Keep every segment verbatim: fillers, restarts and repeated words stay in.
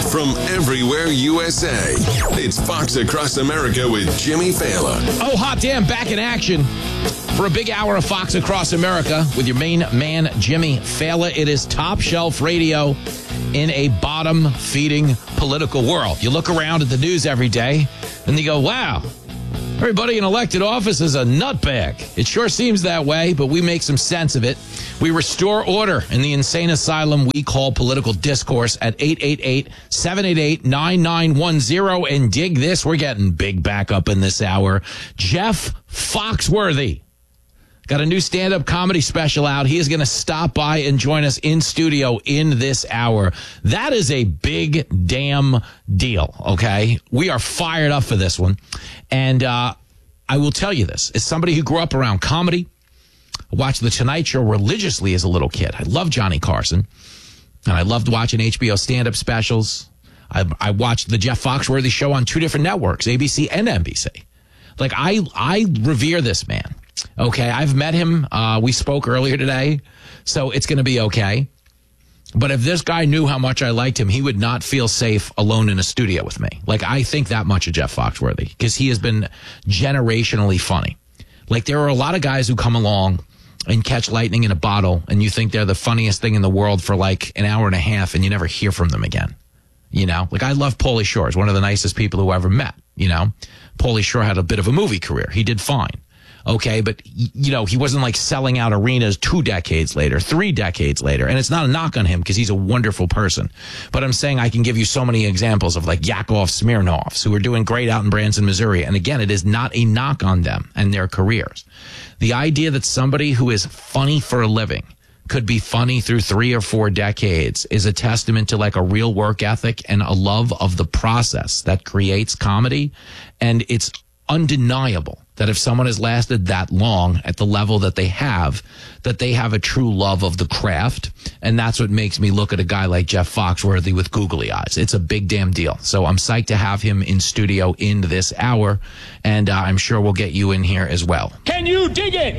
from everywhere U S A. It's Fox Across America with Jimmy Fallon. Oh, hot damn, back in action for a big hour of Fox Across America with your main man, Jimmy Fallon. It is top shelf radio in a bottom-feeding political world. You look around at the news every day, and you go, wow, everybody in elected office is a nutbag. It sure seems that way, but we make some sense of it. We restore order in the insane asylum we call political discourse at eight eight eight, seven eight eight, nine nine one zero. And dig this, we're getting big backup in this hour. Jeff Foxworthy got a new stand-up comedy special out. He is going to stop by and join us in studio in this hour. That is a big damn deal, okay? We are fired up for this one. And uh, I will tell you this. As somebody who grew up around comedy, I watched The Tonight Show religiously as a little kid. I loved Johnny Carson. And I loved watching H B O stand-up specials. I, I watched the Jeff Foxworthy Show on two different networks, A B C and N B C. Like, I, I revere this man. Okay, I've met him. Uh, we spoke earlier today, so it's going to be okay. But if this guy knew how much I liked him, he would not feel safe alone in a studio with me. Like, I think that much of Jeff Foxworthy because he has been generationally funny. Like, there are a lot of guys who come along and catch lightning in a bottle, and you think they're the funniest thing in the world for like an hour and a half, and you never hear from them again. You know, like I love Pauly Shore. He's one of the nicest people who I ever met. You know, Pauly Shore had a bit of a movie career. He did fine. Okay, but, you know, he wasn't like selling out arenas two decades later, three decades later. And it's not a knock on him because he's a wonderful person. But I'm saying I can give you so many examples of like Yakov Smirnoffs who are doing great out in Branson, Missouri. And again, it is not a knock on them and their careers. The idea that somebody who is funny for a living could be funny through three or four decades is a testament to like a real work ethic and a love of the process that creates comedy. And it's undeniable that if someone has lasted that long at the level that they have, that they have a true love of the craft. And that's what makes me look at a guy like Jeff Foxworthy with googly eyes. It's a big damn deal. So I'm psyched to have him in studio in this hour. And uh, I'm sure we'll get you in here as well. Can you dig it?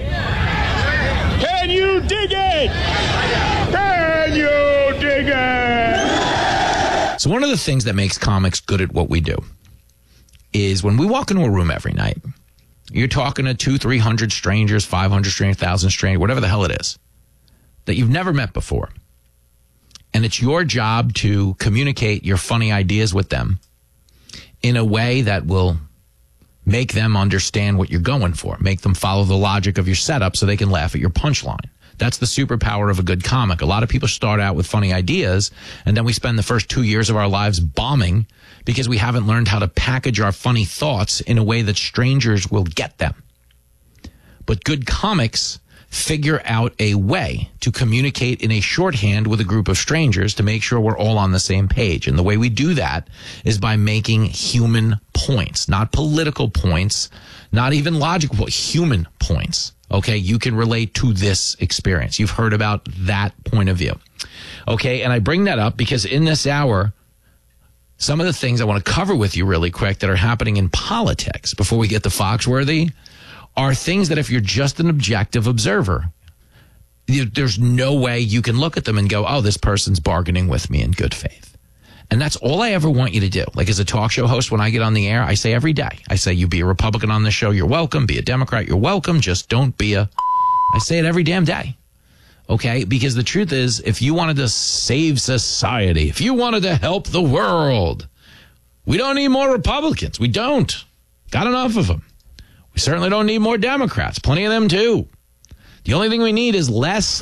Can you dig it? Can you dig it? So one of the things that makes comics good at what we do is when we walk into a room every night, you're talking to two, three hundred strangers, five hundred strangers, thousand strangers, whatever the hell it is, that you've never met before. And it's your job to communicate your funny ideas with them in a way that will make them understand what you're going for, make them follow the logic of your setup so they can laugh at your punchline. That's the superpower of a good comic. A lot of people start out with funny ideas, and then we spend the first two years of our lives bombing because we haven't learned how to package our funny thoughts in a way that strangers will get them. But good comics figure out a way to communicate in a shorthand with a group of strangers to make sure we're all on the same page. And the way we do that is by making human points, not political points, not even logical, but human points. Okay, you can relate to this experience. You've heard about that point of view. Okay, and I bring that up because in this hour, some of the things I want to cover with you really quick that are happening in politics before we get to Foxworthy are things that if you're just an objective observer, you, there's no way you can look at them and go, oh, this person's bargaining with me in good faith. And that's all I ever want you to do. Like as a talk show host, when I get on the air, I say every day, I say, you be a Republican on the show, you're welcome. Be a Democrat, you're welcome. Just don't be a, I say it every damn day. Okay? Because the truth is, if you wanted to save society, if you wanted to help the world, we don't need more Republicans. We don't. Got enough of them. We certainly don't need more Democrats. Plenty of them too. The only thing we need is less.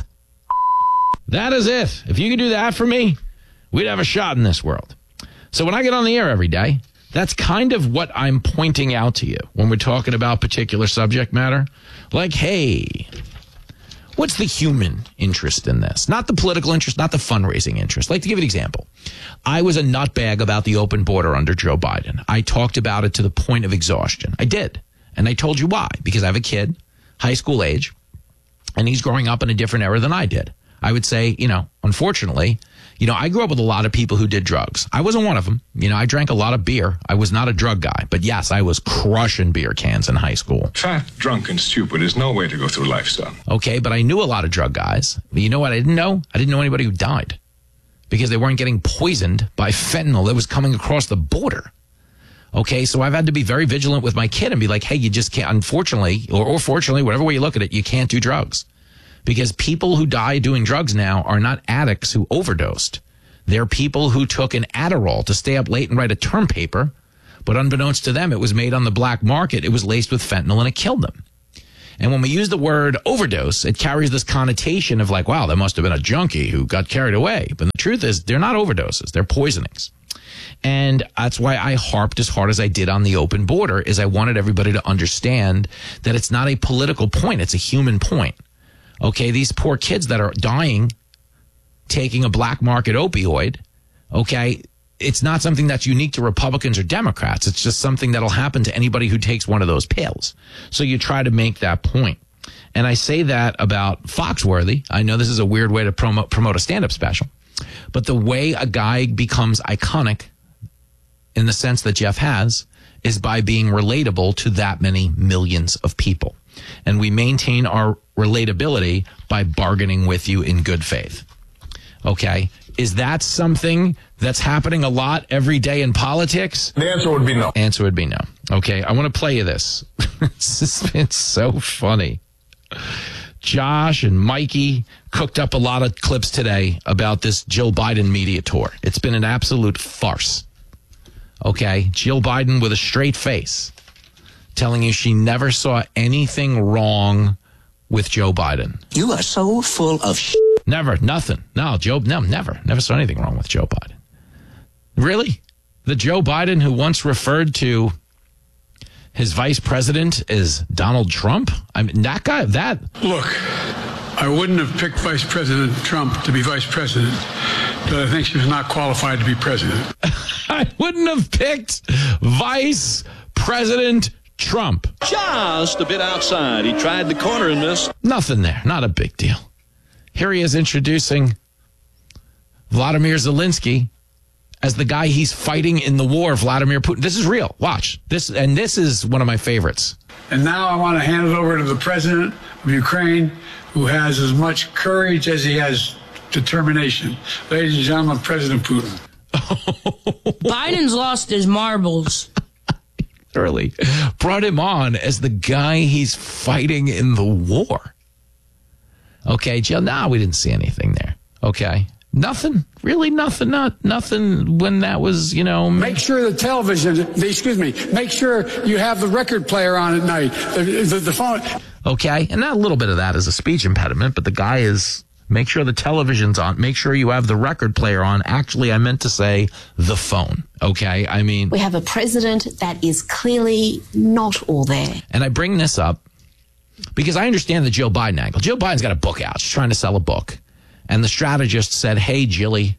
That is it. If you could do that for me, we'd have a shot in this world. So when I get on the air every day, that's kind of what I'm pointing out to you when we're talking about particular subject matter. Like, hey, what's the human interest in this? Not the political interest, not the fundraising interest. Like, to give an example, I was a nutbag about the open border under Joe Biden. I talked about it to the point of exhaustion. I did. And I told you why. Because I have a kid, high school age, and he's growing up in a different era than I did. I would say, you know, unfortunately, you know, I grew up with a lot of people who did drugs. I wasn't one of them. You know, I drank a lot of beer. I was not a drug guy. But yes, I was crushing beer cans in high school. Fat, drunk, and stupid is no way to go through life, son. Okay, but I knew a lot of drug guys. But you know what I didn't know? I didn't know anybody who died. because they weren't getting poisoned by fentanyl that was coming across the border. Okay, so I've had to be very vigilant with my kid and be like, hey, you just can't, unfortunately, or, or fortunately, whatever way you look at it, you can't do drugs. Because people who die doing drugs now are not addicts who overdosed. They're people who took an Adderall to stay up late and write a term paper, but unbeknownst to them, it was made on the black market. It was laced with fentanyl and it killed them. And when we use the word overdose, it carries this connotation of like, wow, that must have been a junkie who got carried away. But the truth is, they're not overdoses. They're poisonings. And that's why I harped as hard as I did on the open border, is I wanted everybody to understand that it's not a political point. It's a human point. Okay, these poor kids that are dying taking a black market opioid, okay, it's not something that's unique to Republicans or Democrats. It's just something that'll happen to anybody who takes one of those pills. So you try to make that point. And I say that about Foxworthy. I know this is a weird way to promote, promote a stand-up special, but the way a guy becomes iconic in the sense that Jeff has is by being relatable to that many millions of people. And we maintain our relatability by bargaining with you in good faith. Okay? Is that something that's happening a lot every day in politics? The answer would be no. Answer would be no. Okay, I want to play you this. It's so funny. Josh and Mikey cooked up a lot of clips today about this Jill Biden media tour. It's been an absolute farce. Okay, Jill Biden with a straight face telling you she never saw anything wrong with Joe Biden. You are so full of shit. Never, nothing. No, Joe, no, never. Never saw anything wrong with Joe Biden. Really? The Joe Biden who once referred to his vice president as Donald Trump? I mean, that guy, that. Look, I wouldn't have picked Vice President Trump to be vice president, but I think she was not qualified to be president. I wouldn't have picked Vice President Trump. Just a bit outside. He tried the corner and missed. Nothing there. Not a big deal. Here he is introducing Vladimir Zelensky as the guy he's fighting in the war, Vladimir Putin. This is real. Watch this. And this is one of my favorites. And now I want to hand it over to the president of Ukraine, who has as much courage as he has determination. Ladies and gentlemen, President Putin. Biden's lost his marbles. Literally brought him on as the guy he's fighting in the war. Okay, Jill, no, we didn't see anything there. Okay. Nothing, really nothing, not nothing when that was, you know. Make sure the television, the, excuse me, make sure you have the record player on at night, the, the, the phone. Okay, and that, a little bit of that is a speech impediment, but the guy is, make sure the television's on, make sure you have the record player on. Actually, I meant to say the phone, okay? I mean. We have a president that is clearly not all there. And I bring this up because I understand the Jill Biden angle. Jill Biden's got a book out. She's trying to sell a book. And the strategist said, hey, Jilly,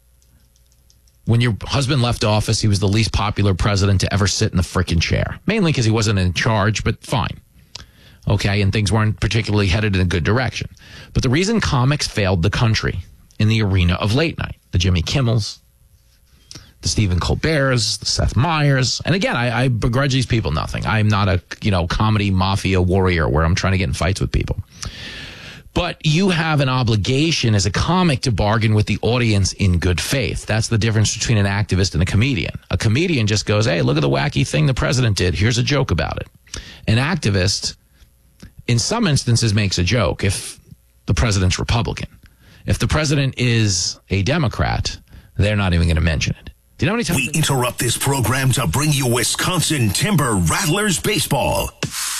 when your husband left office, he was the least popular president to ever sit in the frickin' chair. Mainly because he wasn't in charge, but fine. Okay, and things weren't particularly headed in a good direction. But the reason comics failed the country in the arena of late night, the Jimmy Kimmels, the Stephen Colberts, the Seth Meyers, and again, I, I begrudge these people nothing. I'm not a, you know, comedy mafia warrior where I'm trying to get in fights with people. But you have an obligation as a comic to bargain with the audience in good faith. That's the difference between an activist and a comedian. A comedian just goes, hey, look at the wacky thing the president did. Here's a joke about it. An activist, in some instances, makes a joke if the president's Republican. If the president is a Democrat, they're not even going to mention it. Do you know how many times we interrupt this program to bring you Wisconsin Timber Rattlers baseball?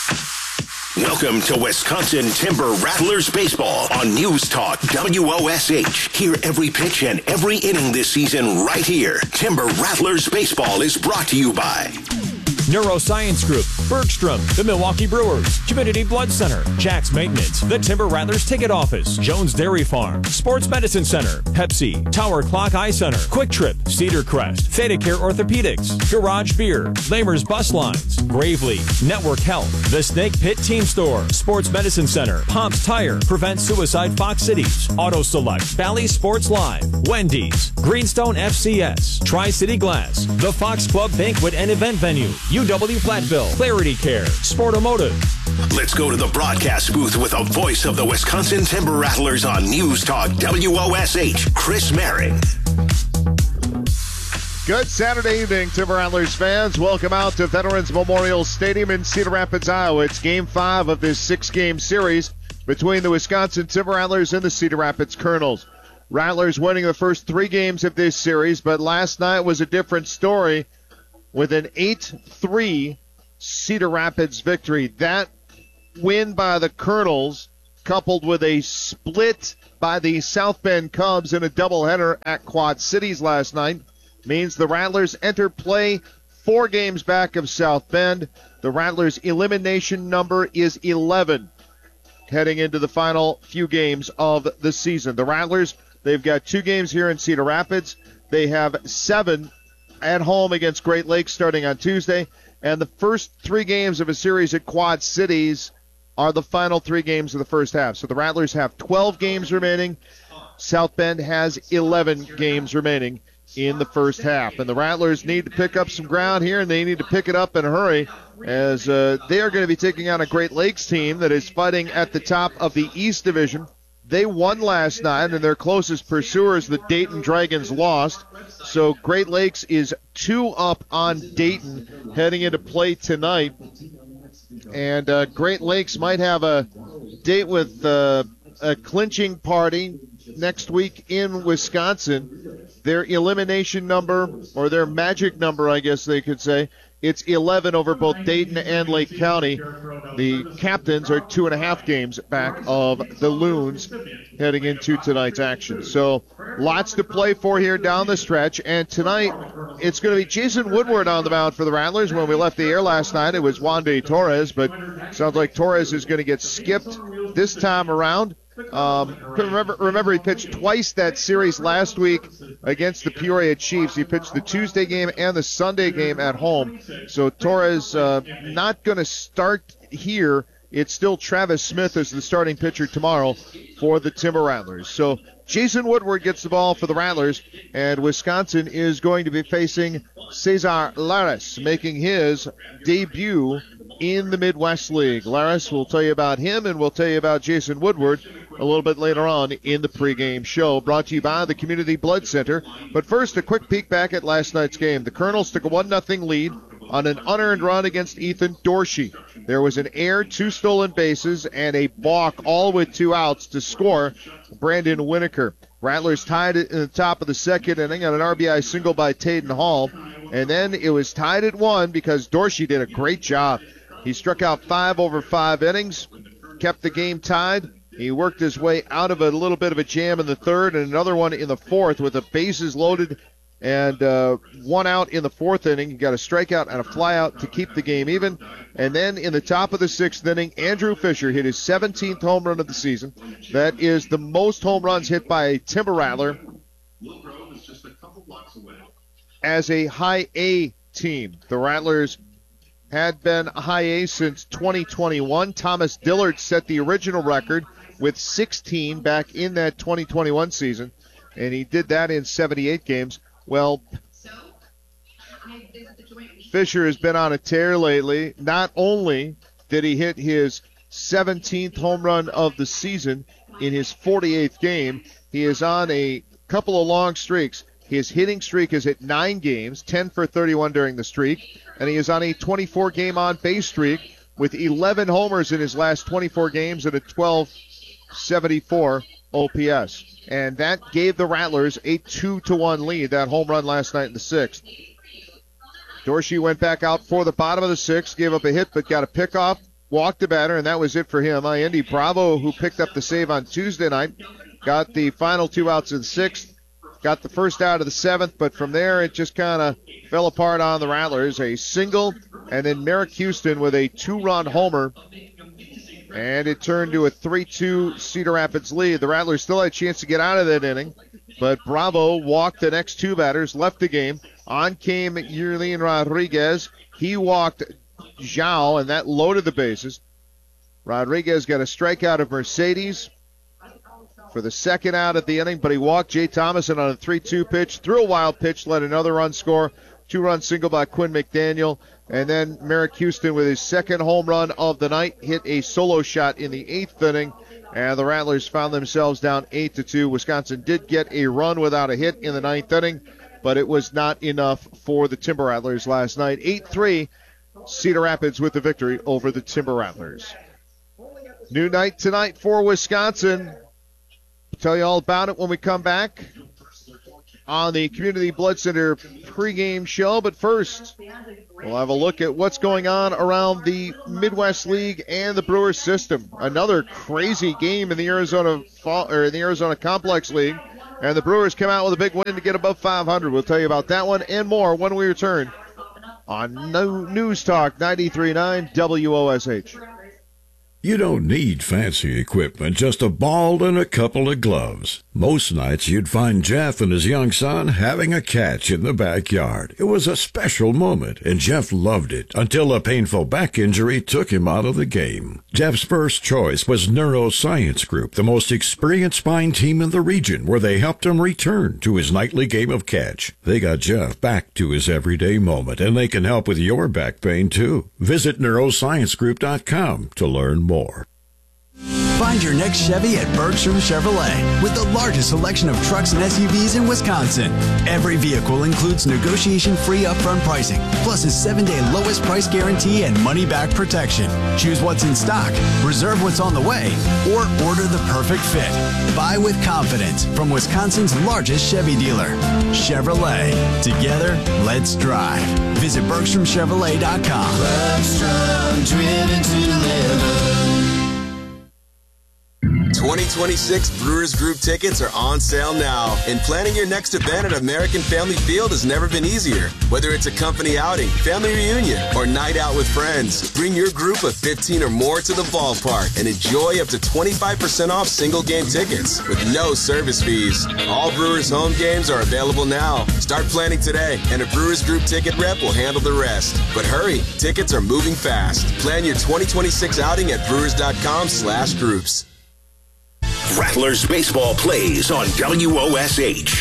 Welcome to Wisconsin Timber Rattlers baseball on News Talk W O S H. Hear every pitch and every inning this season right here. Timber Rattlers baseball is brought to you by Neuroscience Group, Bergstrom, the Milwaukee Brewers, Community Blood Center, Jack's Maintenance, the Timber Rattlers Ticket Office, Jones Dairy Farm, Sports Medicine Center, Pepsi, Tower Clock Eye Center, Quick Trip, Cedar Crest, Theta Care Orthopedics, Garage Beer, Lamer's Bus Lines, Gravely, Network Health, The Snake Pit Team Store, Sports Medicine Center, Pomp's Tire, Prevent Suicide Fox Cities, Auto Select, Bally Sports Live, Wendy's, Greenstone F C S, Tri-City Glass, the Fox Club Banquet and Event Venue, U W Flatville, Clarity Care, Sportomotive, Let's go to the broadcast booth with the voice of the Wisconsin Timber Rattlers on News Talk W O S H, Chris Merritt. Good Saturday evening, Timber Rattlers fans. Welcome out to Veterans Memorial Stadium in Cedar Rapids, Iowa. It's game five of this six-game series between the Wisconsin Timber Rattlers and the Cedar Rapids Colonels. Rattlers winning the first three games of this series, but last night was a different story with an eight three Cedar Rapids victory. That win by the Colonels, coupled with a split by the South Bend Cubs in a doubleheader at Quad Cities last night, means the Rattlers enter play four games back of South Bend. The Rattlers' elimination number is eleven heading into the final few games of the season. The Rattlers, they've got two games here in Cedar Rapids. They have seven at home against Great Lakes starting on Tuesday. And the first three games of a series at Quad Cities are the final three games of the first half. So the Rattlers have twelve games remaining. South Bend has eleven games remaining in the first half. And the Rattlers need to pick up some ground here, and they need to pick it up in a hurry, as uh, they are going to be taking on a Great Lakes team that is fighting at the top of the East Division. They won last night, and their closest pursuers, the Dayton Dragons, lost. So Great Lakes is two up on Dayton heading into play tonight. And uh, Great Lakes might have a date with uh, a clinching party next week in Wisconsin. Their elimination number, or their magic number, I guess they could say, it's eleven over both Dayton and Lake County. The captains are two and a half games back of the Loons heading into tonight's action. So lots to play for here down the stretch. And tonight it's going to be Jason Woodward on the mound for the Rattlers. When we left the air last night, it was Wandy Torres, but sounds like Torres is going to get skipped this time around. Um, remember, remember, he pitched twice that series last week against the Peoria Chiefs. He pitched the Tuesday game and the Sunday game at home. So Torres uh, not going to start here. It's still Travis Smith as the starting pitcher tomorrow for the Timber Rattlers. So Jason Woodward gets the ball for the Rattlers, and Wisconsin is going to be facing Cesar Laris, making his debut in the Midwest League. Laris, will tell you about him, and we'll tell you about Jason Woodward a little bit later on in the pregame show, brought to you by the Community Blood Center. But first, a quick peek back at last night's game. The Colonels took a one nothing lead on an unearned run against Ethan Dorsey. There was an error, two stolen bases, and a balk, all with two outs to score Brandon Winokur. Rattlers tied it in the top of the second inning on an R B I single by Taden Hall. And then it was tied at one because Dorsey did a great job. He struck out five over five innings, kept the game tied. He worked his way out of a little bit of a jam in the third and another one in the fourth with the bases loaded and uh, one out in the fourth inning. He got a strikeout and a flyout to keep the game even. And then in the top of the sixth inning, Andrew Fisher hit his seventeenth home run of the season. That is the most home runs hit by a Timber Rattler as a high A team. The Rattlers had been high A since twenty twenty-one. Thomas Dillard set the original record with sixteen back in that twenty twenty-one season, and he did that in seventy-eight games. Well, Fisher has been on a tear lately. Not only did he hit his seventeenth home run of the season in his forty-eighth game, he is on a couple of long streaks. His hitting streak is at nine games, ten for thirty-one during the streak, and he is on a twenty-four game on-base streak with eleven homers in his last twenty-four games and a twelve seventy-four O P S. And that gave the Rattlers a two to one lead, that home run last night in the sixth. Dorsey went back out for the bottom of the sixth, gave up a hit but got a pickoff, walked the batter, and that was it for him. Andy Bravo, who picked up the save on Tuesday night, got the final two outs in the sixth. Got the first out of the seventh, but from there it just kind of fell apart on the Rattlers. A single, and then Merrick Houston with a two-run homer. And it turned to a three two Cedar Rapids lead. The Rattlers still had a chance to get out of that inning, but Bravo walked the next two batters, left the game. On came Yerlin Rodriguez. He walked Zhao, and that loaded the bases. Rodriguez got a strikeout of Mercedes for the second out of the inning, but he walked Jay Thomason on a three two pitch, threw a wild pitch, let another run score Two-run single by Quinn McDaniel. And then Merrick Houston with his second home run of the night hit a solo shot in the eighth inning. And the Rattlers found themselves down eight to two. Wisconsin did get a run without a hit in the ninth inning, but it was not enough for the Timber Rattlers last night. eight three, Cedar Rapids with the victory over the Timber Rattlers. New night tonight for Wisconsin. I'll tell you all about it when we come back on the Community Blood Center pregame show. But first, we'll have a look at what's going on around the Midwest League and the Brewers system. Another crazy game in the Arizona Fall, or in the Arizona Complex League, and the Brewers come out with a big win to get above five hundred. We'll tell you about that one and more when we return on News Talk ninety-three point nine W O S H. You don't need fancy equipment, just a ball and a couple of gloves. Most nights you'd find Jeff and his young son having a catch in the backyard. It was a special moment, and Jeff loved it until a painful back injury took him out of the game. Jeff's first choice was Neuroscience Group, the most experienced spine team in the region, where they helped him return to his nightly game of catch. They got Jeff back to his everyday moment, and they can help with your back pain, too. Visit neuroscience group dot com to learn more. Find your next Chevy at Bergstrom Chevrolet with the largest selection of trucks and S U Vs in Wisconsin. Every vehicle includes negotiation-free upfront pricing, plus a seven-day lowest price guarantee and money-back protection. Choose what's in stock, reserve what's on the way, or order the perfect fit. Buy with confidence from Wisconsin's largest Chevy dealer. Chevrolet. Together, let's drive. Visit Bergstrom Chevrolet dot com. Bergstrom, driven to deliver. twenty twenty-six Brewers Group tickets are on sale now, and planning your next event at American Family Field has never been easier. Whether it's a company outing, family reunion, or night out with friends, bring your group of fifteen or more to the ballpark and enjoy up to twenty-five percent off single game tickets with no service fees. All Brewers home games are available now. Start planning today, and a Brewers Group ticket rep will handle the rest. But hurry, tickets are moving fast. Plan your twenty twenty-six outing at brewers dot com slash groups. Rattlers baseball plays on W O S H.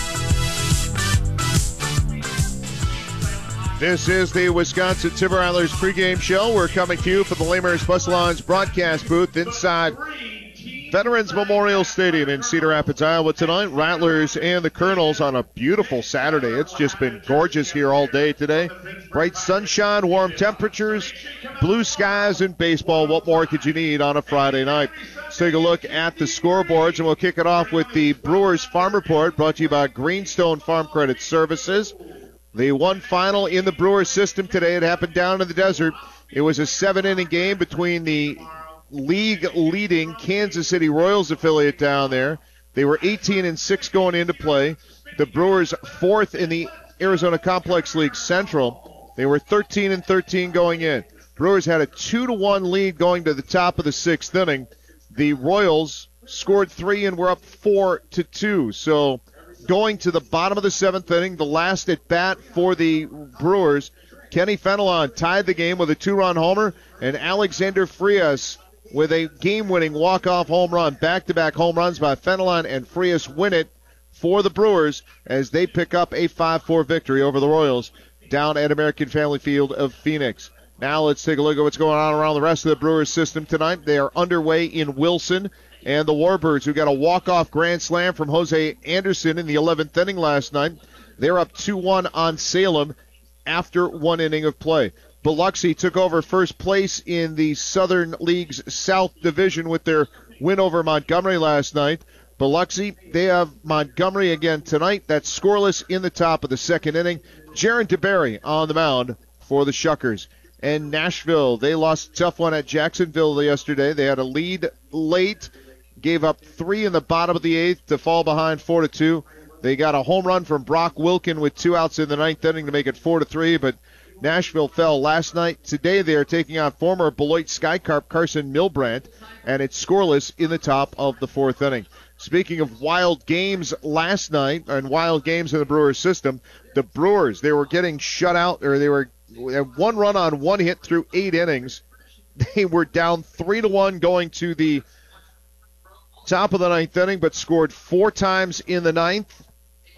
This is the Wisconsin Timber Rattlers pregame show. We're coming to you from the Lamers Bus Lines broadcast booth inside Veterans Memorial Stadium in Cedar Rapids, Iowa tonight. Rattlers and the Colonels on a beautiful Saturday. It's just been gorgeous here all day today. Bright sunshine, warm temperatures, blue skies, and baseball. What more could you need on a Friday night? Let's take a look at the scoreboards, and we'll kick it off with the Brewers Farm Report, brought to you by Greenstone Farm Credit Services. The one final in the Brewers system today. It happened down in the desert. It was a seven-inning game between the league-leading Kansas City Royals affiliate down there. They were eighteen and six going into play. The Brewers fourth in the Arizona Complex League Central. They were thirteen and thirteen going in. Brewers had a two to one lead going to the top of the sixth inning. The Royals scored three and were up four to two. So going to the bottom of the seventh inning, the last at bat for the Brewers, Kenny Fenelon tied the game with a two-run homer, and Alexander Frias with a game-winning walk-off home run. Back-to-back home runs by Fenelon and Frias win it for the Brewers as they pick up a five four victory over the Royals down at American Family Field of Phoenix. Now let's take a look at what's going on around the rest of the Brewers system tonight. They are underway in Wilson, and the Warbirds, who got a walk-off grand slam from Jose Anderson in the eleventh inning last night, they're up two one on Salem after one inning of play. Biloxi took over first place in the Southern League's South Division with their win over Montgomery last night. Biloxi, they have Montgomery again tonight. That's scoreless in the top of the second inning. Jaron DeBerry on the mound for the Shuckers. And Nashville, they lost a tough one at Jacksonville yesterday. They had a lead late, gave up three in the bottom of the eighth to fall behind four to two. They got a home run from Brock Wilkin with two outs in the ninth inning to make it four to three, but Nashville fell last night. Today they are taking on former Beloit Skycarp Carson Milbrandt, and it's scoreless in the top of the fourth inning. Speaking of wild games last night, and wild games in the Brewers system, the Brewers, they were getting shut out, or they were one run on one hit through eight innings. They were down three to one going to the top of the ninth inning, but scored four times in the ninth,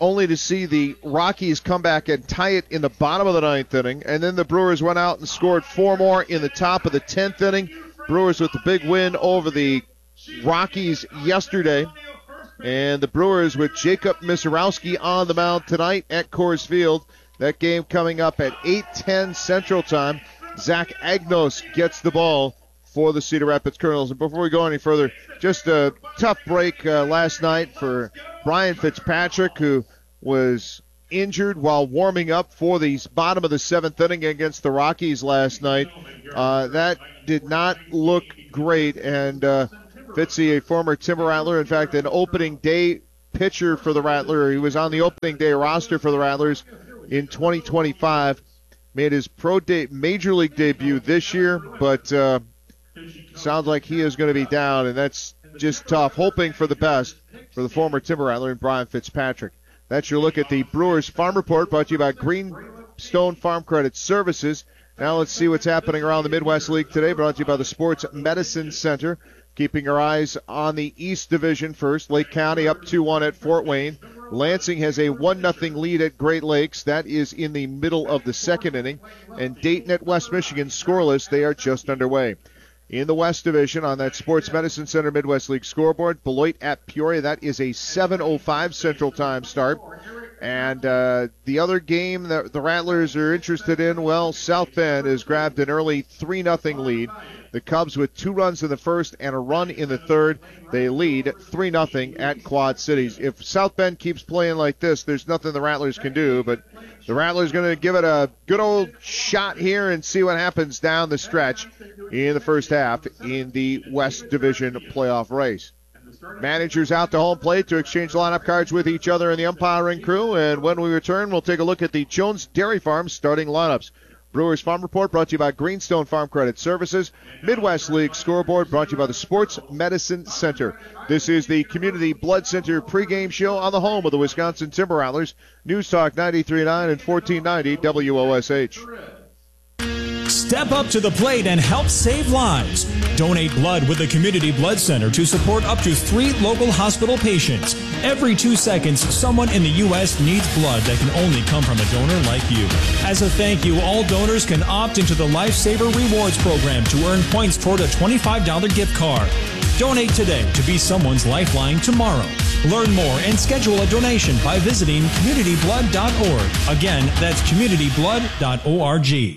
only to see the Rockies come back and tie it in the bottom of the ninth inning. And then the Brewers went out and scored four more in the top of the tenth inning. Brewers with the big win over the Rockies yesterday. And the Brewers with Jacob Misarowski on the mound tonight at Coors Field. That game coming up at eight ten Central Time. Zach Agnos gets the ball for the Cedar Rapids Colonels. And before we go any further, just a tough break uh, last night for Brian Fitzpatrick, who was injured while warming up for the bottom of the seventh inning against the Rockies last night. Uh, that did not look great, and uh, Fitzy, a former Timber Rattler, in fact, an opening day pitcher for the Rattler. He was on the opening day roster for the Rattlers in twenty twenty-five. Made his pro day, major league debut this year, but uh, sounds like he is going to be down, and that's just tough. Hoping for the best for the former Timber Rattler and Brian Fitzpatrick. That's your look at the Brewers Farm Report, brought to you by Greenstone Farm Credit Services. Now let's see what's happening around the Midwest League today, brought to you by the Sports Medicine Center. Keeping our eyes on the East Division first. Lake County up two one at Fort Wayne. Lansing has a one nothing lead at Great Lakes. That is in the middle of the second inning. And Dayton at West Michigan scoreless. They are just underway. In the West Division on that Sports Medicine Center Midwest League scoreboard, Beloit at Peoria. That is a seven oh five Central Time start. And uh, the other game that the Rattlers are interested in, well, South Bend has grabbed an early three nothing lead. The Cubs with two runs in the first and a run in the third. They lead three nothing at Quad Cities. If South Bend keeps playing like this, there's nothing the Rattlers can do. But the Rattlers going to give it a good old shot here and see what happens down the stretch in the first half in the West Division playoff race. Managers out to home plate to exchange lineup cards with each other in the umpiring crew. And when we return, we'll take a look at the Jones Dairy Farm starting lineups. Brewers Farm Report brought to you by Greenstone Farm Credit Services. Midwest League scoreboard brought to you by the Sports Medicine Center. This is the Community Blood Center pregame show on the home of the Wisconsin Timber Rattlers. News Talk ninety-three point nine and fourteen ninety W O S H. Step up to the plate and help save lives. Donate blood with the Community Blood Center to support up to three local hospital patients. Every two seconds, someone in the U S needs blood that can only come from a donor like you. As a thank you, all donors can opt into the Lifesaver Rewards program to earn points toward a twenty-five dollars gift card. Donate today to be someone's lifeline tomorrow. Learn more and schedule a donation by visiting community blood dot org. Again, that's community blood dot org.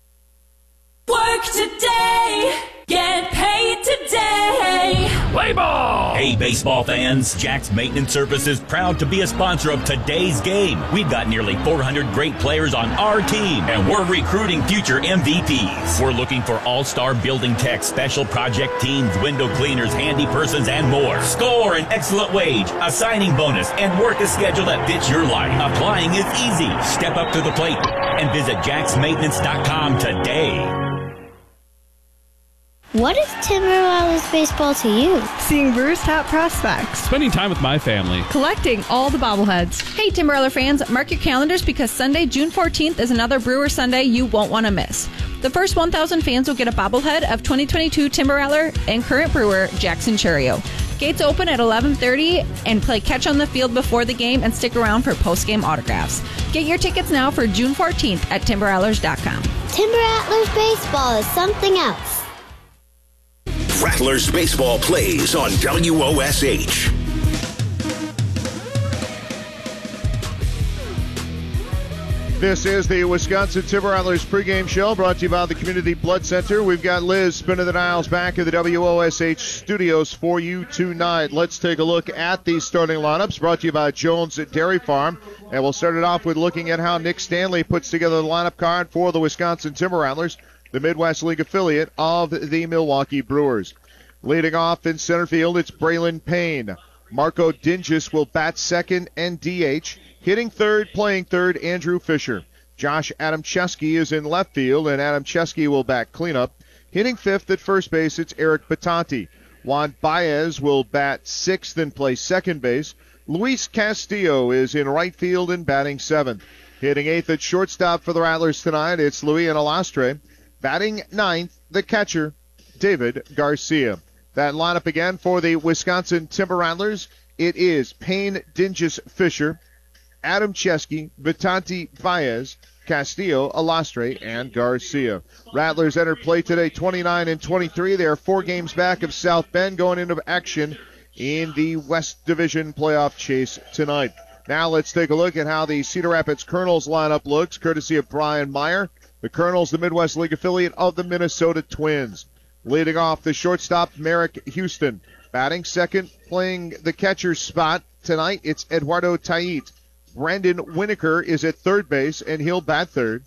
Work today, get paid today. Play ball! Hey, baseball fans, Jack's Maintenance Services proud to be a sponsor of today's game. We've got nearly four hundred great players on our team, and we're recruiting future M V Ps. We're looking for all-star building techs, special project teams, window cleaners, handy persons, and more. Score an excellent wage, a signing bonus, and work a schedule that fits your life. Applying is easy. Step up to the plate and visit jacks maintenance dot com today. What is Timber Rattlers baseball to you? Seeing Brewers top prospects. Spending time with my family. Collecting all the bobbleheads. Hey, Timber Rattler fans, mark your calendars because Sunday, June fourteenth is another Brewer Sunday you won't want to miss. The first one thousand fans will get a bobblehead of twenty twenty-two Timber Rattler and current brewer Jackson Churio. Gates open at eleven thirty and play catch on the field before the game and stick around for post-game autographs. Get your tickets now for June fourteenth at timber rattlers dot com. Timber Rattlers baseball is something else. Rattlers baseball plays on W O S H. This is the Wisconsin Timber Rattlers pregame show brought to you by the Community Blood Center. We've got Liz spinning the dials back at the W O S H studios for you tonight. Let's take a look at the starting lineups brought to you by Jones Dairy Farm. And we'll start it off with looking at how Nick Stanley puts together the lineup card for the Wisconsin Timber Rattlers, the Midwest League affiliate of the Milwaukee Brewers. Leading off in center field, it's Braylon Payne. Marco Dingus will bat second and D H. Hitting third, playing third, Andrew Fisher. Josh Adamczewski is in left field, and Adamczewski will bat cleanup. Hitting fifth at first base, it's Eric Batanti. Juan Baez will bat sixth and play second base. Luis Castillo is in right field and batting seventh. Hitting eighth at shortstop for the Rattlers tonight, it's Luis Alastre. Batting ninth, the catcher, David Garcia. That lineup again for the Wisconsin Timber Rattlers. It is Payne, Dingus, Fisher, Adam Chesky, Vitanti Baez, Castillo, Alastre, and Garcia. Rattlers enter play today twenty-nine and twenty-three. They are four games back of South Bend going into action in the West Division playoff chase tonight. Now let's take a look at how the Cedar Rapids Colonels lineup looks, courtesy of Brian Meyer. The Colonels, the Midwest League affiliate of the Minnesota Twins. Leading off the shortstop, Merrick Houston. Batting second, playing the catcher's spot tonight, it's Eduardo Tait. Brandon Winokur is at third base, and he'll bat third.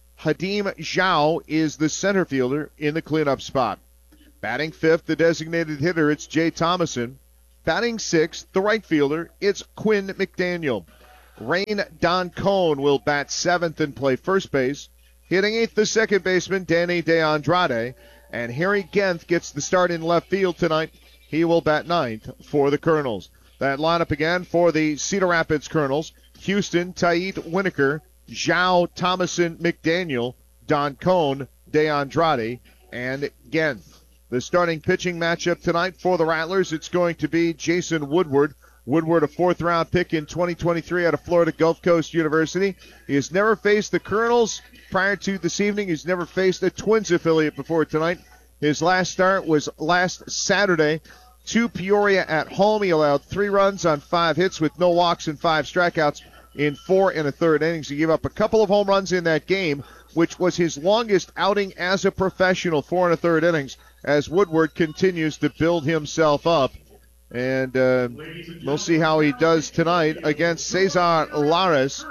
Hadim Zhao is the center fielder in the cleanup spot. Batting fifth, the designated hitter, it's Jay Thomason. Batting sixth, the right fielder, it's Quinn McDaniel. Rain Don Cohn will bat seventh and play first base. Hitting eighth, the second baseman, Danny De Andrade. And Harry Genth gets the start in left field tonight. He will bat ninth for the Colonels. That lineup again for the Cedar Rapids Colonels. Houston, Tait, Winokur, Zhao, Thomason, McDaniel, Don Cohn, De Andrade, and Genth. The starting pitching matchup tonight for the Rattlers, it's going to be Jason Woodward. Woodward, a fourth-round pick in twenty twenty-three out of Florida Gulf Coast University. He has never faced the Colonels prior to this evening. He's never faced a Twins affiliate before tonight. His last start was last Saturday to Peoria at home. He allowed three runs on five hits with no walks and five strikeouts in four and a third innings. He gave up a couple of home runs in that game, which was his longest outing as a professional, four and a third innings, as Woodward continues to build himself up. And uh, we'll see how he does tonight against Cesar Lares.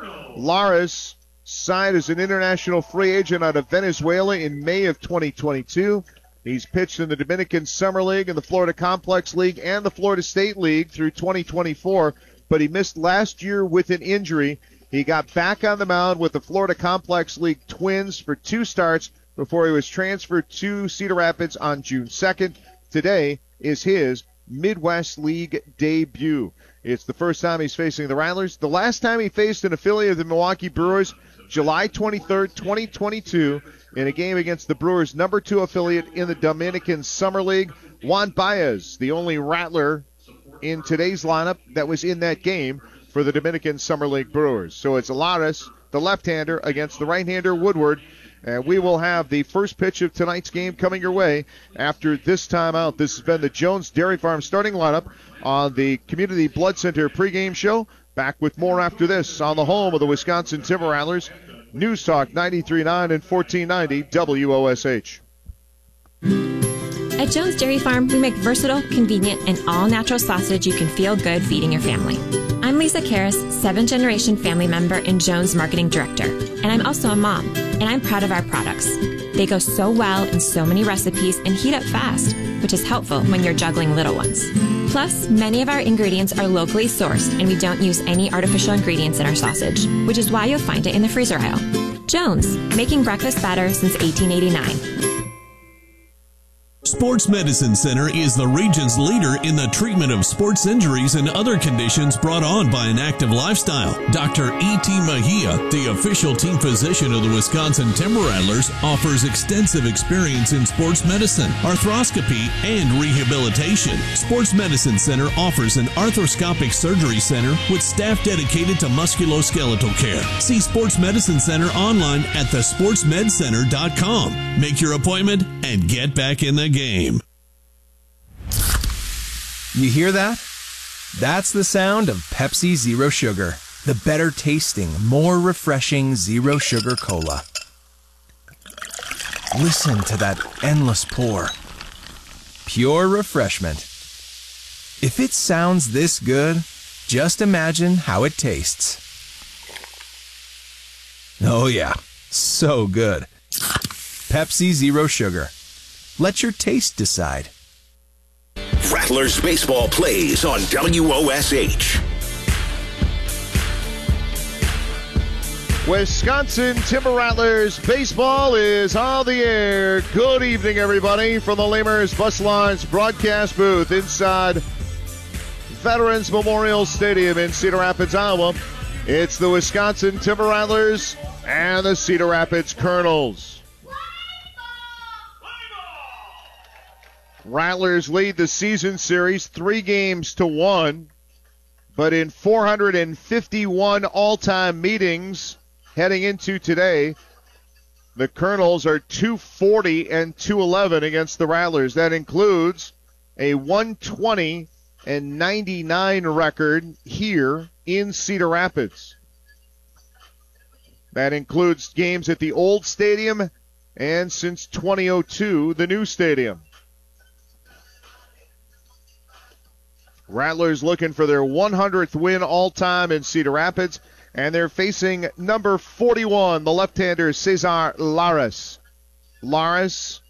Lares signed as an international free agent out of Venezuela in May of twenty twenty-two. He's pitched in the Dominican Summer League, and the Florida Complex League, and the Florida State League through twenty twenty-four, but he missed last year with an injury. He got back on the mound with the Florida Complex League Twins for two starts before he was transferred to Cedar Rapids on June second. Today is his Midwest League debut. It's the first time he's facing the Rattlers. The last time he faced an affiliate of the Milwaukee Brewers, July twenty-third, twenty twenty-two, in a game against the Brewers' number two affiliate in the Dominican Summer League. Juan Baez, the only Rattler in today's lineup that was in that game for the Dominican Summer League Brewers. So it's Alaris, the left-hander, against the right-hander Woodward. And we will have the first pitch of tonight's game coming your way after this timeout. This has been the Jones Dairy Farm starting lineup on the Community Blood Center pregame show. Back with more after this on the home of the Wisconsin Timber Rattlers. News Talk ninety-three point nine and fourteen ninety W O S H. At Jones Dairy Farm, we make versatile, convenient, and all-natural sausage you can feel good feeding your family. I'm Lisa Karras, seventh-generation family member and Jones Marketing Director, and I'm also a mom, and I'm proud of our products. They go so well in so many recipes and heat up fast, which is helpful when you're juggling little ones. Plus, many of our ingredients are locally sourced, and we don't use any artificial ingredients in our sausage, which is why you'll find it in the freezer aisle. Jones, making breakfast better since eighteen eighty-nine. Sports Medicine Center is the region's leader in the treatment of sports injuries and other conditions brought on by an active lifestyle. Doctor E T. Mejia, the official team physician of the Wisconsin Timber Rattlers, offers extensive experience in sports medicine, arthroscopy, and rehabilitation. Sports Medicine Center offers an arthroscopic surgery center with staff dedicated to musculoskeletal care. See Sports Medicine Center online at the sports med center dot com. Make your appointment and get back in the game. Game. You hear that? That's the sound of Pepsi Zero Sugar, the better tasting, more refreshing zero sugar cola. Listen to that endless pour. Pure refreshment. If it sounds this good, just imagine how it tastes. Oh yeah, so good. Pepsi Zero Sugar. Let your taste decide. Rattlers baseball plays on W O S H. Wisconsin Timber Rattlers baseball is on the air. Good evening, everybody, from the Lamers Bus Lines broadcast booth inside Veterans Memorial Stadium in Cedar Rapids, Iowa. It's the Wisconsin Timber Rattlers and the Cedar Rapids Colonels. Rattlers lead the season series three games to one. But in four hundred fifty-one all-time meetings heading into today, the Colonels are two forty and two eleven against the Rattlers. That includes a one twenty and ninety-nine record here in Cedar Rapids. That includes games at the old stadium and since twenty oh two, the new stadium. Rattlers looking for their one hundredth win all-time in Cedar Rapids, and they're facing number forty-one, the left-hander Cesar Lares. Lares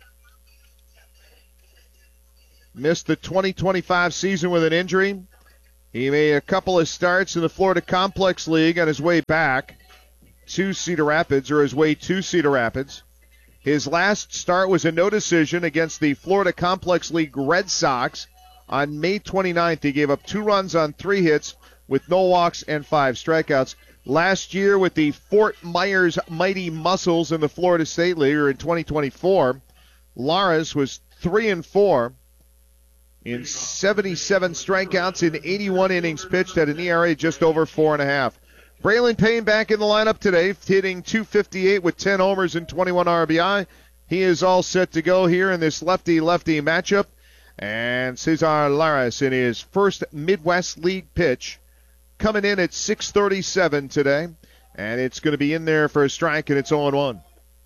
missed the twenty twenty-five season with an injury. He made a couple of starts in the Florida Complex League on his way back to Cedar Rapids, or his way to Cedar Rapids. His last start was a no decision against the Florida Complex League Red Sox on May twenty-ninth. He gave up two runs on three hits with no walks and five strikeouts. Last year with the Fort Myers Mighty Muscles in the Florida State League, or in twenty twenty-four, Lares was three and four in seventy-seven strikeouts in eighty-one innings pitched at an E R A just over four and a half. Braylon Payne back in the lineup today, hitting two fifty-eight with ten homers and twenty-one R B I. He is all set to go here in this lefty-lefty matchup. And Cesar Lares in his first Midwest League pitch, coming in at six thirty-seven today. And it's going to be in there for a strike, and it's oh one.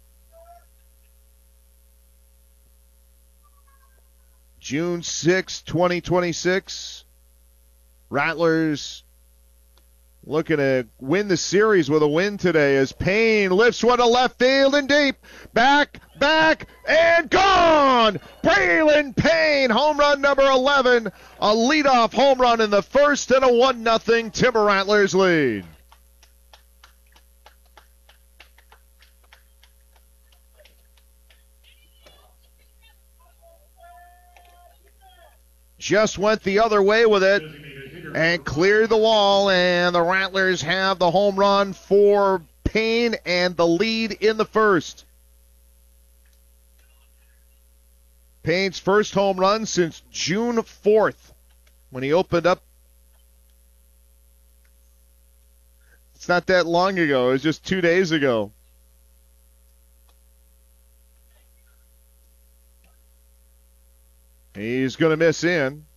June sixth, twenty twenty-six. Rattlers looking to win the series with a win today as Payne lifts one to left field and deep. Back, back, and gone! Braylon Payne, home run number eleven. A leadoff home run in the first, and a one nothing Timber Rattlers lead. Just went the other way with it and cleared the wall, and the Rattlers have the home run for Payne and the lead in the first. Payne's first home run since June fourth when he opened up. It's not that long ago. It was just two days ago. He's going to miss in.